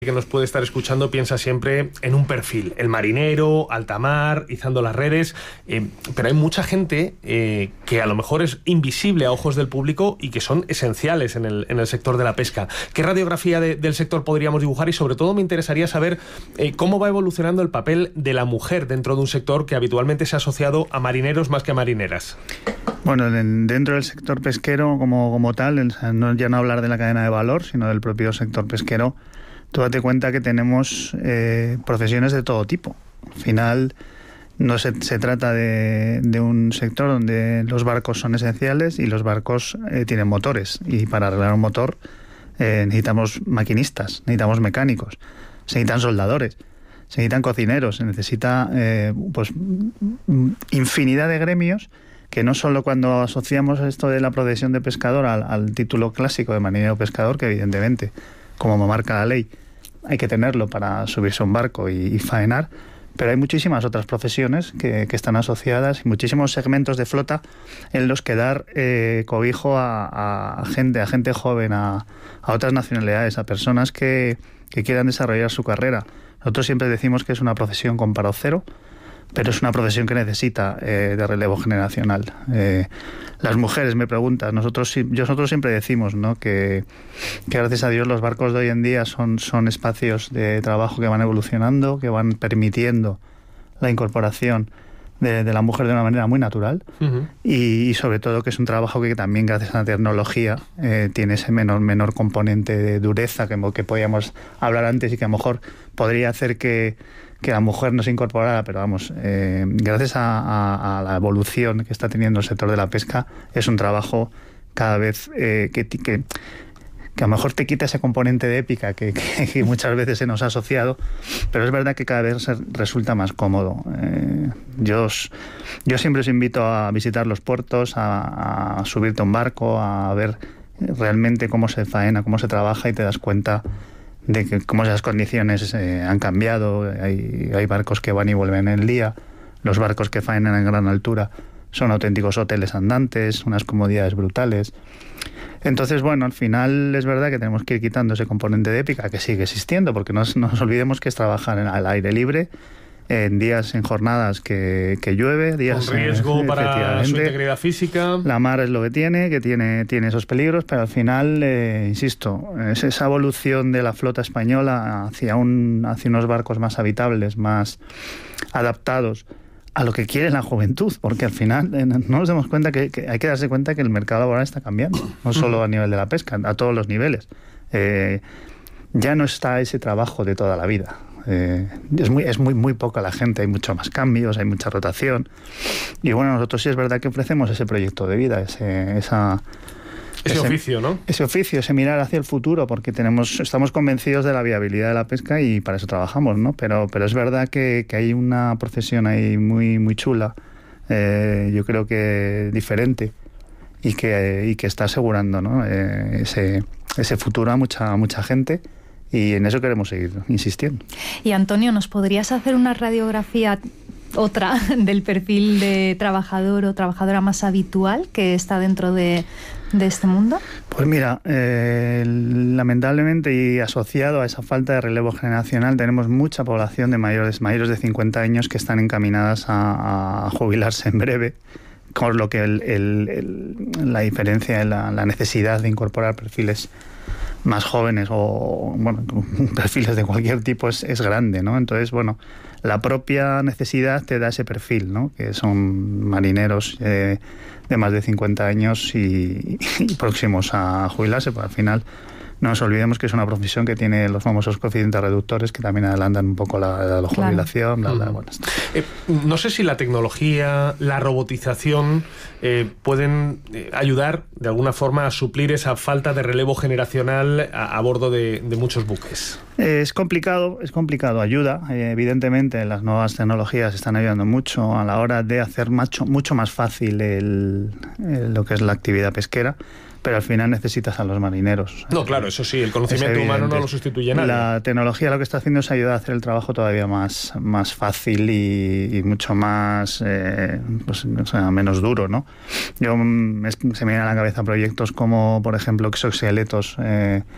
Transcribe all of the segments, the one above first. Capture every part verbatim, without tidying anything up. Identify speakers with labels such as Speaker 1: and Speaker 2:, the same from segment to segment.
Speaker 1: que nos puede estar escuchando piensa siempre en un perfil, el marinero, alta mar, izando las redes, eh, pero hay mucha gente eh, que a lo mejor es invisible a ojos del público y que son esenciales en el, en el sector de la pesca. ¿Qué radiografía de, del sector podríamos dibujar? Y sobre todo me interesaría saber eh, cómo va evolucionando el papel de la mujer dentro de un sector que habitualmente se ha asociado a marineros más que a marineras.
Speaker 2: Bueno, dentro del sector pesquero como, como tal, no, ya no hablar de la cadena de valor, sino del propio sector pesquero, tú date cuenta que tenemos eh, profesiones de todo tipo. Al final no se, se trata de, de un sector donde los barcos son esenciales y los barcos eh, tienen motores. Y para arreglar un motor eh, necesitamos maquinistas, necesitamos mecánicos, se necesitan soldadores, se necesitan cocineros, se necesita eh, pues infinidad de gremios que no solo cuando asociamos esto de la profesión de pescador al, al título clásico de marinero pescador, que evidentemente, como marca la ley, hay que tenerlo para subirse a un barco y, y faenar, pero hay muchísimas otras profesiones que, que están asociadas y muchísimos segmentos de flota en los que dar eh, cobijo a, a gente, a gente joven, a, a otras nacionalidades, a personas que, que quieran desarrollar su carrera. Nosotros siempre decimos que es una profesión con paro cero, pero es una profesión que necesita eh, de relevo generacional. Eh, las mujeres me preguntan, nosotros nosotros siempre decimos, ¿no?, que, que gracias a Dios los barcos de hoy en día son, son espacios de trabajo que van evolucionando, que van permitiendo la incorporación de, de la mujer de una manera muy natural. Uh-huh. y, y sobre todo que es un trabajo que también gracias a la tecnología eh, tiene ese menor, menor componente de dureza que, que podíamos hablar antes y que a lo mejor podría hacer que que la mujer no se incorporara, pero vamos, eh, gracias a, a, a la evolución que está teniendo el sector de la pesca, es un trabajo cada vez eh, que, que, que a lo mejor te quita ese componente de épica que, que, que muchas veces se nos ha asociado, pero es verdad que cada vez resulta más cómodo. Eh, yo, os, yo siempre os invito a visitar los puertos, a, a subirte a un barco, a ver realmente cómo se faena, cómo se trabaja y te das cuenta de que cómo esas condiciones eh, han cambiado. Hay, hay barcos que van y vuelven en el día, los barcos que faenan en gran altura son auténticos hoteles andantes, unas comodidades brutales. Entonces, bueno, al final es verdad que tenemos que ir quitando ese componente de épica que sigue existiendo, porque no no nos olvidemos que es trabajar en, al aire libre, en días, en jornadas que, que llueve, días
Speaker 1: con riesgo eh, para su integridad física.
Speaker 2: La mar es lo que tiene, que tiene, tiene esos peligros, pero al final, eh, insisto, es esa evolución de la flota española hacia, un, hacia unos barcos más habitables, más adaptados a lo que quiere la juventud, porque al final eh, no nos damos cuenta que, que hay que darse cuenta que el mercado laboral está cambiando, no solo a nivel de la pesca, a todos los niveles. Eh, ya no está ese trabajo de toda la vida. Eh, es muy es muy muy poca la gente, hay mucho más cambios, hay mucha rotación y bueno, nosotros sí es verdad que ofrecemos ese proyecto de vida, ese esa
Speaker 1: ese, ese oficio, ¿no?
Speaker 2: Ese oficio, ese mirar hacia el futuro, porque tenemos estamos convencidos de la viabilidad de la pesca y para eso trabajamos, ¿no? Pero pero es verdad que, que hay una profesión ahí muy muy chula, eh, yo creo que diferente y que y que está asegurando, ¿no?, eh, ese ese futuro a mucha a mucha gente. Y en eso queremos seguir insistiendo.
Speaker 3: Y Antonio, ¿nos podrías hacer una radiografía, otra, del perfil de trabajador o trabajadora más habitual que está dentro de, de este mundo?
Speaker 2: Pues mira, eh, lamentablemente y asociado a esa falta de relevo generacional, tenemos mucha población de mayores, mayores de cincuenta años que están encaminadas a, a jubilarse en breve, con lo que el, el, el, la diferencia, la, la necesidad de incorporar perfiles más jóvenes o bueno perfiles de cualquier tipo es, es grande, ¿no? Entonces, bueno, la propia necesidad te da ese perfil, ¿no?, que son marineros eh, de más de cincuenta años y, y próximos a jubilarse, pues al final no nos olvidemos que es una profesión que tiene los famosos coeficientes reductores que también adelantan un poco la, la, la jubilación. Claro. La, la, bueno,
Speaker 1: eh, no sé si la tecnología, la robotización eh, pueden eh, ayudar de alguna forma a suplir esa falta de relevo generacional a, a bordo de, de muchos buques.
Speaker 2: Eh, es complicado, es complicado, ayuda. Eh, evidentemente las nuevas tecnologías están ayudando mucho a la hora de hacer mucho, mucho más fácil el, el, lo que es la actividad pesquera. Pero al final necesitas a los marineros.
Speaker 1: No, claro, eso sí, el conocimiento humano no lo sustituye nadie.
Speaker 2: La tecnología lo que está haciendo es ayudar a hacer el trabajo todavía más, más fácil y, y mucho más, eh, pues, o sea, menos duro, ¿no? Yo, se me vienen a la cabeza proyectos como, por ejemplo, exoesqueletos eh,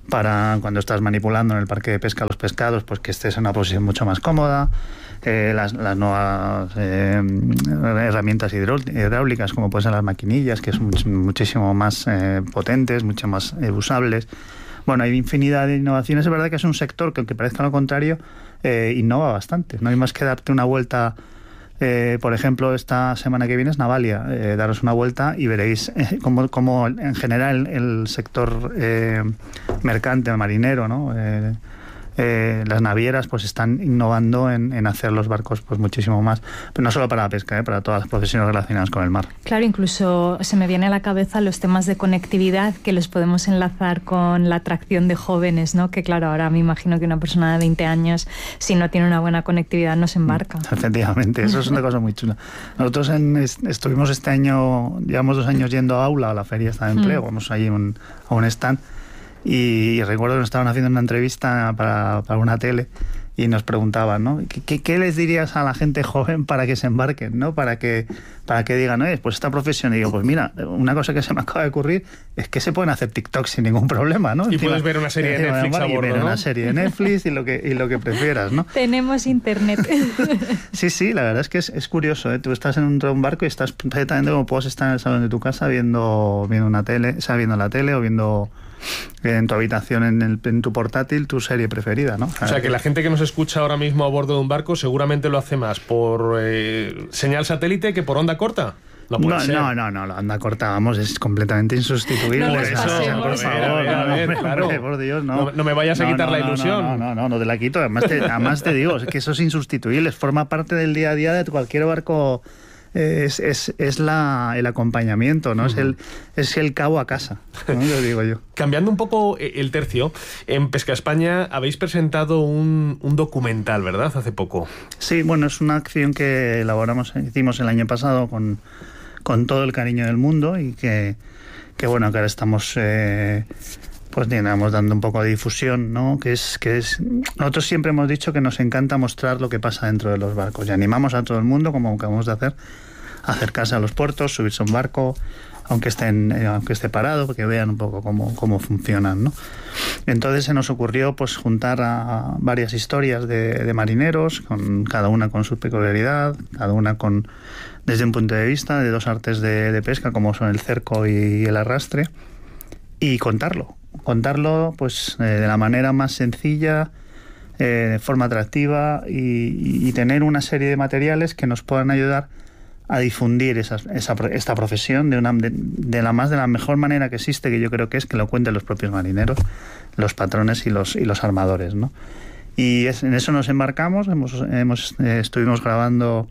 Speaker 2: para cuando estás manipulando en el parque de pesca los pescados, pues que estés en una posición mucho más cómoda. Eh, las, las nuevas eh, herramientas hidráulicas, como pueden ser las maquinillas, que son muchísimo más eh, potentes, mucho más eh, usables. Bueno, hay infinidad de innovaciones. Es verdad que es un sector que, aunque parezca lo contrario, eh, innova bastante. No hay más que darte una vuelta. Eh, por ejemplo, esta semana que viene es Navalia. Eh, daros una vuelta y veréis eh, cómo, cómo en general el sector eh, mercante, marinero, ¿no? Eh, Eh, las navieras pues están innovando en, en hacer los barcos pues muchísimo más, pero no solo para la pesca, ¿eh? Para todas las profesiones relacionadas con el mar.
Speaker 3: Claro, incluso se me viene a la cabeza los temas de conectividad que los podemos enlazar con la atracción de jóvenes, ¿no? Que claro, ahora me imagino que una persona de veinte años, si no tiene una buena conectividad, no se embarca.
Speaker 2: Efectivamente, eso es una cosa muy chula. Nosotros en, est- estuvimos este año, llevamos dos años yendo a Aula, a la Feria esta de Empleo, mm. vamos allí un, a un stand. Y, y recuerdo que nos estaban haciendo una entrevista para, para una tele y nos preguntaban, ¿no? ¿Qué, qué, ¿Qué les dirías a la gente joven para que se embarquen, ¿no? Para que, para que digan, oye, pues esta profesión. Y digo, pues mira, una cosa que se me acaba de ocurrir es que se pueden hacer TikTok sin ningún problema, ¿no?
Speaker 1: Y
Speaker 2: Encima,
Speaker 1: puedes ver una serie de Netflix a bordo,
Speaker 2: y ver
Speaker 1: ¿no?
Speaker 2: una serie de Netflix y lo que, y lo que prefieras, ¿no?
Speaker 3: Tenemos internet.
Speaker 2: Sí, sí, la verdad es que es, es curioso, ¿eh? Tú estás en un, un barco y estás perfectamente como puedes estar en el salón de tu casa viendo, viendo una tele, o sea, viendo la tele o viendo en tu habitación, en, el, en tu portátil, tu serie preferida, ¿no?
Speaker 1: O sea, que la gente que nos escucha ahora mismo a bordo de un barco seguramente lo hace más por eh, señal satélite que por onda corta. No, puede
Speaker 2: no,
Speaker 1: ser.
Speaker 2: no, no, no, la onda corta, vamos, es completamente insustituible.
Speaker 3: No
Speaker 1: por
Speaker 3: nos
Speaker 1: eso,
Speaker 3: pasemos.
Speaker 1: por favor, a ver, a ver,
Speaker 2: hombre,
Speaker 1: claro.
Speaker 2: hombre, por Dios, no.
Speaker 1: No, no me vayas a
Speaker 2: No,
Speaker 1: quitar
Speaker 2: no,
Speaker 1: la
Speaker 2: no,
Speaker 1: ilusión.
Speaker 2: No, no, no, no te la quito. Además te, además te digo, es que eso es insustituible, forma parte del día a día de cualquier barco. Es, es, es la, el acompañamiento, ¿no? Uh-huh. Es el es el cabo a casa, ¿no? Lo digo yo.
Speaker 1: Cambiando un poco el tercio, en Pesca España habéis presentado un, un documental, ¿verdad? Hace poco.
Speaker 2: Sí, bueno, es una acción que elaboramos, hicimos el año pasado con, con todo el cariño del mundo y que, que bueno, que ahora estamos... Eh, pues digamos dando un poco de difusión, ¿no? Que es que es nosotros siempre hemos dicho que nos encanta mostrar lo que pasa dentro de los barcos y animamos a todo el mundo, como acabamos de hacer, a acercarse a los puertos, subirse a un barco, aunque estén eh, aunque esté parado, porque vean un poco cómo cómo funcionan, ¿no? Entonces se nos ocurrió pues juntar a varias historias de, de marineros, con cada una con su peculiaridad, cada una con desde un punto de vista de dos artes de, de pesca como son el cerco y el arrastre, y contarlo contarlo pues eh, de la manera más sencilla, eh, de forma atractiva y, y tener una serie de materiales que nos puedan ayudar a difundir esa, esa, esta profesión de, una, de, de la más de la mejor manera que existe, que yo creo que es que lo cuenten los propios marineros, los patrones y los, y los armadores, ¿no? Y es, en eso nos embarcamos, hemos, hemos, eh, estuvimos grabando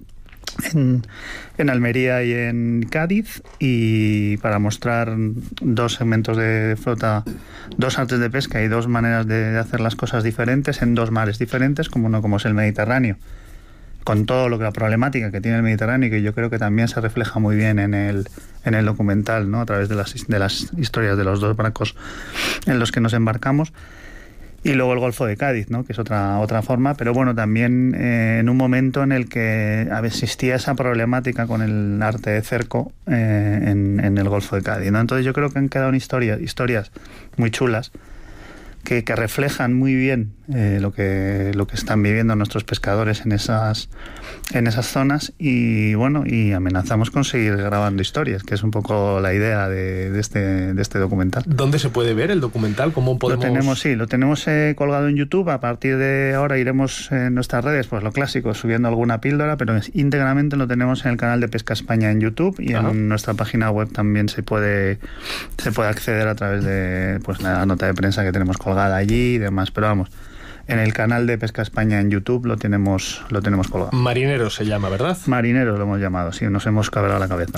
Speaker 2: En, en Almería y en Cádiz, y para mostrar dos segmentos de flota, dos artes de pesca y dos maneras de, de hacer las cosas diferentes en dos mares diferentes, como uno como es el Mediterráneo, con todo lo que la problemática que tiene el Mediterráneo, y que yo creo que también se refleja muy bien en el, en el documental, ¿no? A través de las, de las historias de los dos barcos en los que nos embarcamos. Y luego el Golfo de Cádiz, ¿no? Que es otra otra forma, pero bueno, también eh, en un momento en el que existía esa problemática con el arte de cerco eh, en, en el Golfo de Cádiz, ¿no? Entonces yo creo que han quedado historias, historias muy chulas que, que reflejan muy bien eh, lo que lo que están viviendo nuestros pescadores en esas en esas zonas, y bueno, y amenazamos con seguir grabando historias, que es un poco la idea de, de este de este documental.
Speaker 1: ¿Dónde se puede ver el documental? ¿Cómo podemos...?
Speaker 2: Lo tenemos, sí, lo tenemos eh, colgado en YouTube. A partir de ahora iremos en nuestras redes, pues lo clásico, subiendo alguna píldora, pero íntegramente lo tenemos en el canal de Pesca España en YouTube, y Ajá. en nuestra página web también se puede se puede acceder a través de pues la nota de prensa que tenemos colgada allí y demás, pero vamos, en el canal de Pesca España en YouTube lo tenemos lo tenemos colgado.
Speaker 1: Marineros se llama, ¿verdad?
Speaker 2: Marineros lo hemos llamado, sí, nos hemos cabrado la cabeza.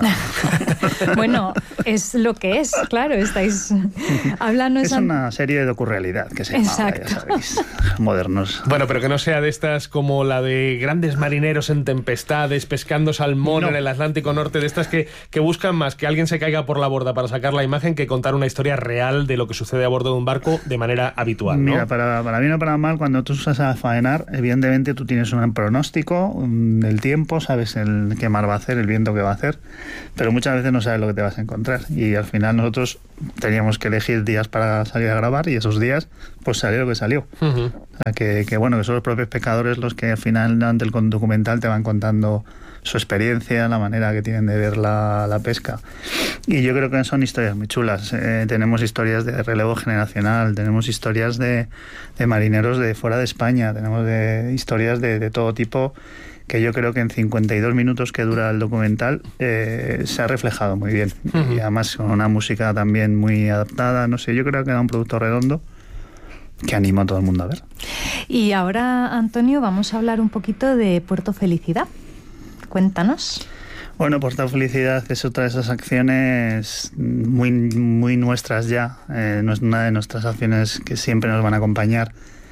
Speaker 3: Bueno, es lo que es, claro, estáis hablando...
Speaker 2: Es una serie de docurrealidad que se llama, ya sabéis, modernos.
Speaker 1: Bueno, pero que no sea de estas como la de grandes marineros en tempestades, pescando salmón no. en el Atlántico Norte, de estas que, que buscan más que alguien se caiga por la borda para sacar la imagen que contar una historia real de lo que sucede a bordo de un barco de manera habitual, ¿no?
Speaker 2: Mira, para, para bien o para mal, final, cuando tú vas a faenar, evidentemente tú tienes un pronóstico um, del tiempo, sabes el qué mar va a hacer, el viento que va a hacer, pero muchas veces no sabes lo que te vas a encontrar. Y al final nosotros teníamos que elegir días para salir a grabar y esos días, pues salió lo que salió. Uh-huh. O sea, que, que bueno, que son los propios pescadores los que al final, ante el documental, te van contando su experiencia, la manera que tienen de ver la, la pesca. Y yo creo que son historias muy chulas. Eh, tenemos historias de relevo generacional, tenemos historias de, de marineros de fuera de España, tenemos de, historias de, de todo tipo, que yo creo que en cincuenta y dos minutos que dura el documental eh, se ha reflejado muy bien. Uh-huh. Y además con una música también muy adaptada, no sé, yo creo que era un producto redondo que animo a todo el mundo a ver.
Speaker 3: Y ahora, Antonio, vamos a hablar un poquito de Puerto Felicidad. Cuéntanos.
Speaker 2: Bueno, Puerto Felicidad es otra de esas acciones muy, muy nuestras ya, eh, no es una de nuestras acciones que siempre nos van a acompañar,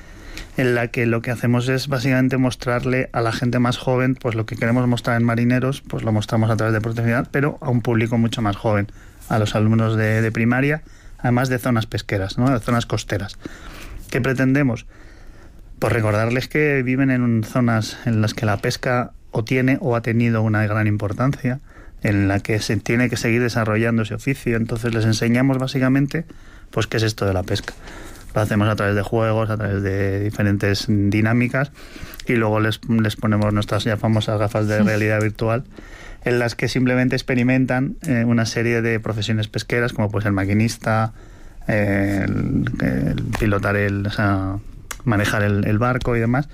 Speaker 2: en la que lo que hacemos es básicamente mostrarle a la gente más joven, pues lo que queremos mostrar en Marineros, pues lo mostramos a través de Puerto Felicidad, pero a un público mucho más joven, a los alumnos de, de primaria, además de zonas pesqueras, ¿no? De zonas costeras. ¿Qué pretendemos? Pues recordarles que viven en zonas en las que la pesca o tiene o ha tenido una gran importancia, en la que se tiene que seguir desarrollando ese oficio. Entonces les enseñamos básicamente pues qué es esto de la pesca. Lo hacemos a través de juegos, a través de diferentes dinámicas, y luego les, les ponemos nuestras ya famosas gafas de realidad virtual, en las que simplemente experimentan eh, una serie de profesiones pesqueras, como pues el maquinista, eh, el, el pilotar el, o sea, manejar el, el barco y demás.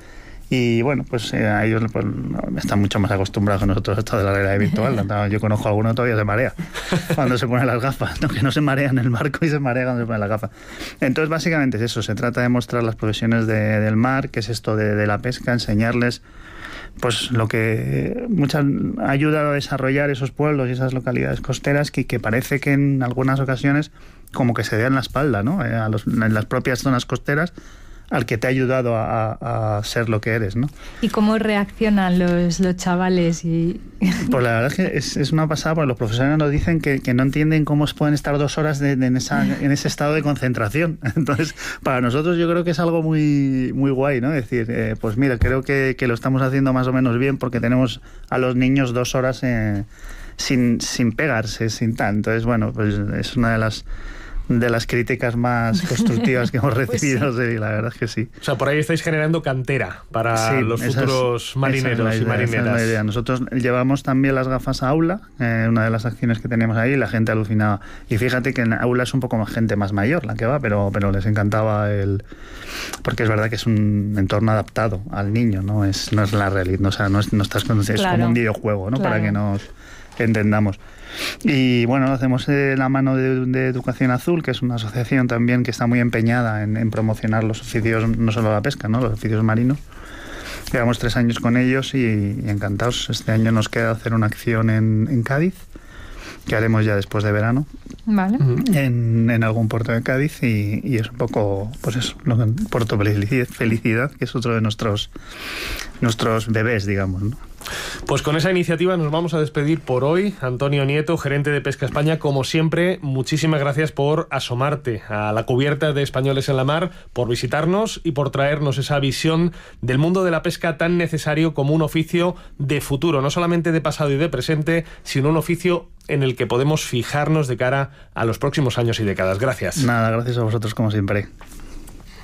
Speaker 2: Y bueno, pues eh, a ellos pues, están mucho más acostumbrados que nosotros a esto de la realidad virtual. Yo conozco a alguno todavía se marea cuando se ponen las gafas, ¿no? Que no se marea en el barco y se marea cuando se ponen las gafas. Entonces básicamente es eso, se trata de mostrar las profesiones de, del mar, que es esto de, de la pesca, enseñarles pues lo que muchas ha ayudado a desarrollar esos pueblos y esas localidades costeras que, que parece que en algunas ocasiones como que se dan la espalda, ¿no? Eh, a los, en las propias zonas costeras, al que te ha ayudado a, a ser lo que eres, ¿no?
Speaker 3: ¿Y cómo reaccionan los, los chavales? Y...
Speaker 2: Pues la verdad es que es, es una pasada, porque los profesores nos dicen que, que no entienden cómo pueden estar dos horas de, de en, esa, en ese estado de concentración. Entonces, para nosotros yo creo que es algo muy, muy guay, ¿no? Es decir, eh, pues mira, creo que, que lo estamos haciendo más o menos bien, porque tenemos a los niños dos horas eh, sin, sin pegarse, sin tal. Entonces, bueno, pues es una de las... de las críticas más constructivas que hemos recibido, pues sí. Sí, la verdad es que sí.
Speaker 1: O sea, por ahí estáis generando cantera para sí, los futuros es, marineros
Speaker 2: es
Speaker 1: y marineras.
Speaker 2: Esa es la idea. Nosotros llevamos también las gafas a aula, eh, una de las acciones que tenemos ahí, la gente alucinaba. Y fíjate que en aula es un poco más gente más mayor la que va, pero, pero les encantaba el... Porque es verdad que es un entorno adaptado al niño, no es, no es la realidad, no, o sea, no, es, no estás con, es claro. como un videojuego, ¿no? Claro. Para que nos entendamos. Y bueno, lo hacemos de la mano de, de Educación Azul, que es una asociación también que está muy empeñada en, en promocionar los oficios, no solo la pesca, ¿no? Los oficios marinos. Llevamos tres años con ellos y, y encantados. Este año nos queda hacer una acción en, en Cádiz, que haremos ya después de verano.
Speaker 3: Vale.
Speaker 2: En, en algún puerto de Cádiz y, y es un poco, pues eso, Puerto Felicidad, que es otro de nuestros, nuestros bebés, digamos, ¿no?
Speaker 1: Pues con esa iniciativa nos vamos a despedir por hoy. Antonio Nieto, gerente de Pesca España, como siempre, muchísimas gracias por asomarte a la cubierta de Españoles en la Mar, por visitarnos y por traernos esa visión del mundo de la pesca tan necesario como un oficio de futuro, no solamente de pasado y de presente, sino un oficio en el que podemos fijarnos de cara a los próximos años y décadas. Gracias.
Speaker 2: Nada, gracias a vosotros como siempre.